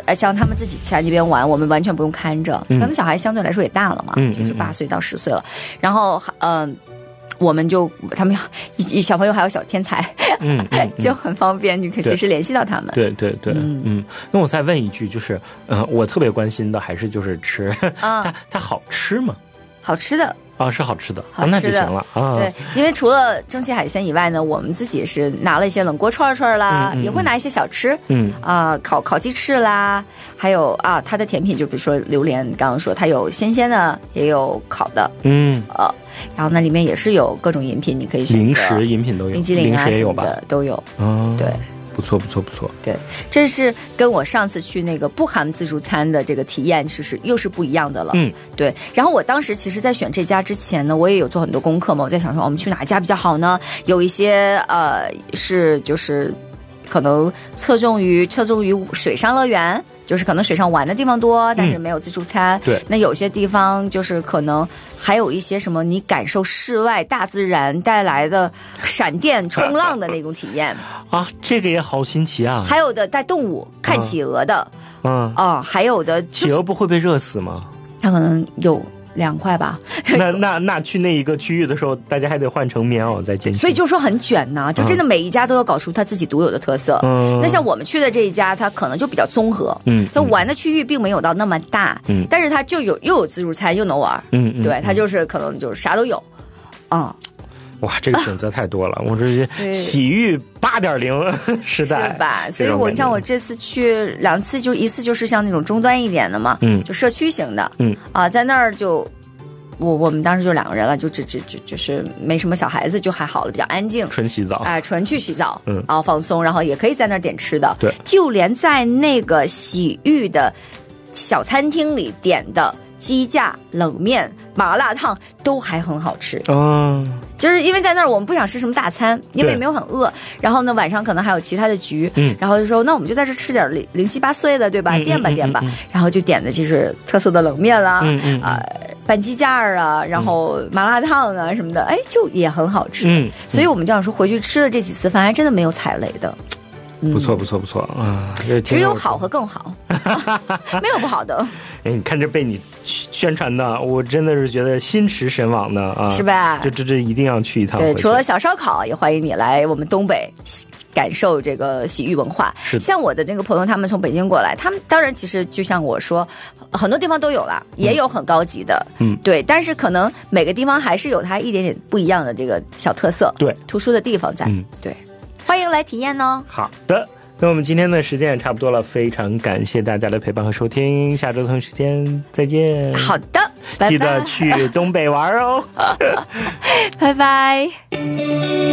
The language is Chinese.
像他们自己在那边玩，我们完全不用看着，可能小孩相对来说也大了嘛，就是8岁到10岁了，然后我们就他们小朋友还有小天才，就很方便，你可以随时联系到他们。 对。那我再问一句，就是我特别关心的还是就是吃，它好吃吗？ 好吃的。 是好吃的， 好吃的， 那就行了啊。 对，因为除了蒸汽海鲜以外呢，我们自己是拿了一些冷锅串啦，也会拿一些小吃，烤鸡翅啦，还有它的甜品，就比如说榴莲，刚刚说它有鲜的，也有烤的，然后那里面也是有各种饮品，你可以选择零食、饮品都有， 冰激凌也有吧， 都有，对。 不错。 对，这是跟我上次去那个不含自助餐的这个体验又是不一样的了。对。然后我当时其实在选这家之前呢，我也有做很多功课嘛，我在想说我们去哪家比较好呢？有一些是就是可能侧重于水上乐园。就是可能水上玩的地方多，但是没有自助餐。 对， 那有些地方就是可能还有一些什么，你感受室外大自然带来的闪电冲浪的那种体验这个也好新奇啊！ 还有的带动物看企鹅的，还有的企鹅不会被热死吗？ 它可能有凉快吧。 那去那一个区域的时候，大家还得换成棉袄再进去， 所以就说很卷呐，就真的每一家都要搞出它自己独有的特色。那像我们去的这一家，它可能就比较综合，就玩的区域并没有到那么大，但是它就又有自助餐又能玩，对，它就是可能就是啥都有， 哇，这个选择太多了，我这些洗浴8.0时代是吧？所以我像我这次去2次，就一次就是像那种中端一点的嘛，就社区型的，在那儿就我们当时就2个人了，就是没什么小孩子，就还好了，比较安静， 纯洗澡， 纯去洗澡，然后放松，然后也可以在那儿点吃的， 对， 就连在那个洗浴的小餐厅里点的鸡架、冷面、麻辣烫都还很好吃，就是因为在那儿我们不想吃什么大餐，因为也没有很饿，然后呢晚上可能还有其他的局，然后就说那我们就在这吃点零七八碎的，对吧？垫吧，然后就点的就是特色的冷面啦，拌鸡架啊，然后麻辣烫啊什么的，就也很好吃，所以我们就想说回去吃的这几次饭还真的没有踩雷的。 不错只有好和更好没有不好的。 你看这被你宣传的，我真的是觉得心驰神往的是吧？ 这一定要去一趟。 对，除了小烧烤，也欢迎你来我们东北感受这个洗浴文化。 是， 像我的那个朋友，他们从北京过来，他们当然其实就像我说，很多地方都有了，也有很高级的，对，但是可能每个地方还是有它一点点不一样的这个小特色， 对， 突出的地方在，对。欢迎来体验哦。 好的，那我们今天的时间也差不多了，非常感谢大家的陪伴和收听，下周同时间再见。 好的，拜拜， 记得去东北玩哦。 拜拜。